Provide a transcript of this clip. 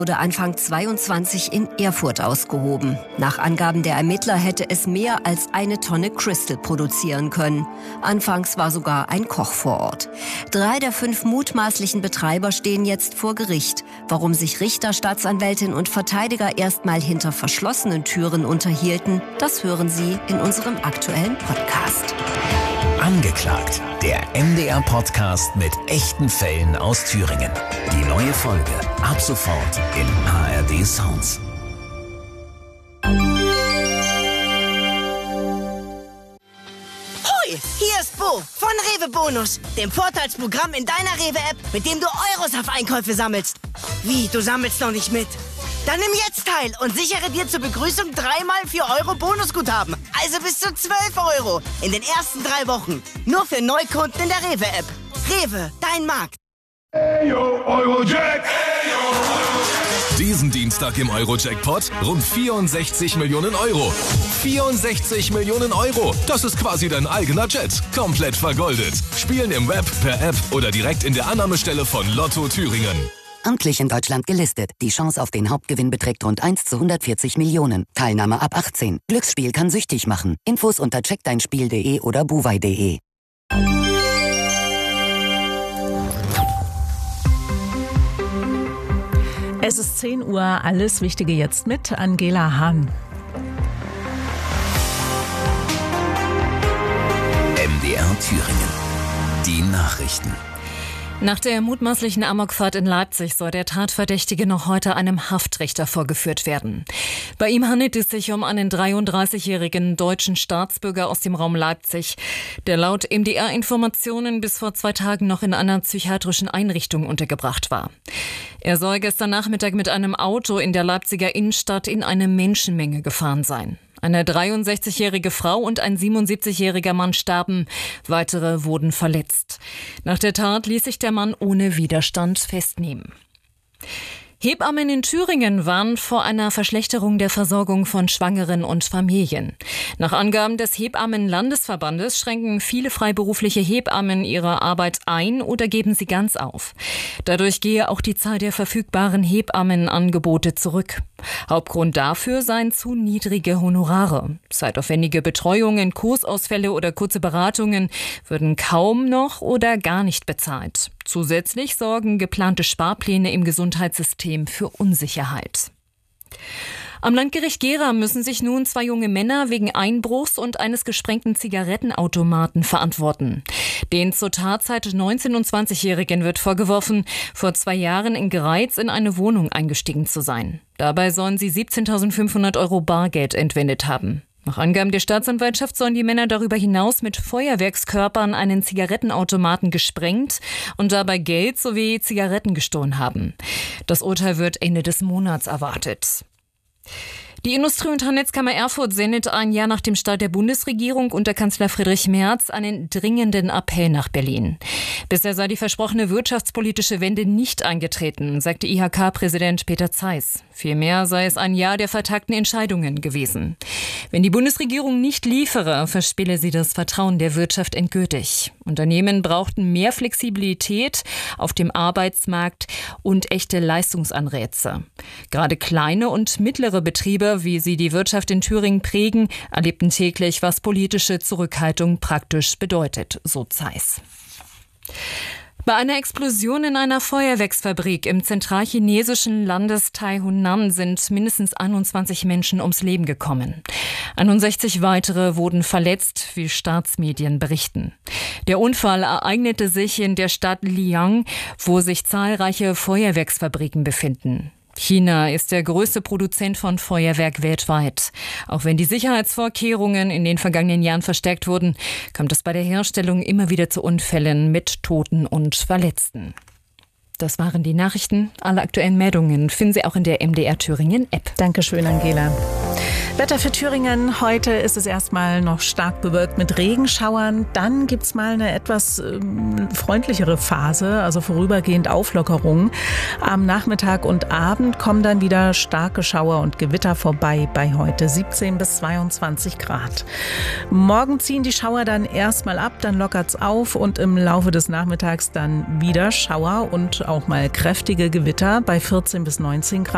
wurde Anfang 22 in Erfurt ausgehoben. Nach Angaben der Ermittler hätte es mehr als 1 Tonne Crystal produzieren können. Anfangs war sogar ein Koch vor Ort. 3 der 5 mutmaßlichen Betreiber stehen jetzt vor Gericht. Warum sich Richter, Staatsanwältin und Verteidiger erstmal hinter verschlossenen Türen unterhielten, das hören Sie in unserem aktuellen Podcast. Angeklagt, der MDR-Podcast mit echten Fällen aus Thüringen. Die neue Folge ab sofort in ARD Sounds. Hoi, hier ist Bo von Rewe Bonus, dem Vorteilsprogramm in deiner Rewe-App, mit dem du Euros auf Einkäufe sammelst. Wie, du sammelst noch nicht mit? Dann nimm jetzt teil und sichere dir zur Begrüßung 3x 4 Euro Bonusguthaben. Also bis zu 12 Euro in den ersten 3 Wochen. Nur für Neukunden in der Rewe-App. Rewe, dein Markt. Eyo, Eurojack! Diesen Dienstag im Eurojackpot rund 64 Millionen Euro. 64 Millionen Euro. Das ist quasi dein eigener Jet. Komplett vergoldet. Spielen im Web, per App oder direkt in der Annahmestelle von Lotto Thüringen. Amtlich in Deutschland gelistet. Die Chance auf den Hauptgewinn beträgt rund 1 zu 140 Millionen. Teilnahme ab 18. Glücksspiel kann süchtig machen. Infos unter checkdeinspiel.de oder buwei.de. Es ist 10 Uhr, alles Wichtige jetzt mit Angela Hahn. MDR Thüringen. Die Nachrichten. Nach der mutmaßlichen Amokfahrt in Leipzig soll der Tatverdächtige noch heute einem Haftrichter vorgeführt werden. Bei ihm handelt es sich um einen 33-jährigen deutschen Staatsbürger aus dem Raum Leipzig, der laut MDR-Informationen bis vor 2 Tagen noch in einer psychiatrischen Einrichtung untergebracht war. Er soll gestern Nachmittag mit einem Auto in der Leipziger Innenstadt in eine Menschenmenge gefahren sein. Eine 63-jährige Frau und ein 77-jähriger Mann starben, weitere wurden verletzt. Nach der Tat ließ sich der Mann ohne Widerstand festnehmen. Hebammen in Thüringen warnen vor einer Verschlechterung der Versorgung von Schwangeren und Familien. Nach Angaben des Hebammenlandesverbandes schränken viele freiberufliche Hebammen ihre Arbeit ein oder geben sie ganz auf. Dadurch gehe auch die Zahl der verfügbaren Hebammenangebote zurück. Hauptgrund dafür seien zu niedrige Honorare. Zeitaufwendige Betreuungen, Kursausfälle oder kurze Beratungen würden kaum noch oder gar nicht bezahlt. Zusätzlich sorgen geplante Sparpläne im Gesundheitssystem für Unsicherheit. Am Landgericht Gera müssen sich nun 2 junge Männer wegen Einbruchs und eines gesprengten Zigarettenautomaten verantworten. Den zur Tatzeit 19- und 20-Jährigen wird vorgeworfen, vor 2 Jahren in Greiz in eine Wohnung eingestiegen zu sein. Dabei sollen sie 17.500 Euro Bargeld entwendet haben. Nach Angaben der Staatsanwaltschaft sollen die Männer darüber hinaus mit Feuerwerkskörpern einen Zigarettenautomaten gesprengt und dabei Geld sowie Zigaretten gestohlen haben. Das Urteil wird Ende des Monats erwartet. Die Industrie- und Handelskammer Erfurt sendet ein Jahr nach dem Start der Bundesregierung unter Kanzler Friedrich Merz einen dringenden Appell nach Berlin. Bisher sei die versprochene wirtschaftspolitische Wende nicht eingetreten, sagte IHK-Präsident Peter Zeiss. Vielmehr sei es ein Jahr der vertagten Entscheidungen gewesen. Wenn die Bundesregierung nicht liefere, verspiele sie das Vertrauen der Wirtschaft endgültig. Unternehmen brauchten mehr Flexibilität auf dem Arbeitsmarkt und echte Leistungsanreize. Gerade kleine und mittlere Betriebe, wie sie die Wirtschaft in Thüringen prägen, erlebten täglich, was politische Zurückhaltung praktisch bedeutet, so Zeiss. Bei einer Explosion in einer Feuerwerksfabrik im zentralchinesischen Landesteil Hunan sind mindestens 21 Menschen ums Leben gekommen. 61 weitere wurden verletzt, wie Staatsmedien berichten. Der Unfall ereignete sich in der Stadt Liang, wo sich zahlreiche Feuerwerksfabriken befinden. China ist der größte Produzent von Feuerwerk weltweit. Auch wenn die Sicherheitsvorkehrungen in den vergangenen Jahren verstärkt wurden, kommt es bei der Herstellung immer wieder zu Unfällen mit Toten und Verletzten. Das waren die Nachrichten. Alle aktuellen Meldungen finden Sie auch in der MDR Thüringen App. Dankeschön, Angela. Wetter für Thüringen. Heute ist es erstmal noch stark bewölkt mit Regenschauern. Dann gibt's mal eine etwas freundlichere Phase, also vorübergehend Auflockerung. Am Nachmittag und Abend kommen dann wieder starke Schauer und Gewitter vorbei bei heute 17 bis 22 Grad. Morgen ziehen die Schauer dann erstmal ab, dann lockert's auf und im Laufe des Nachmittags dann wieder Schauer und auch mal kräftige Gewitter bei 14 bis 19 Grad.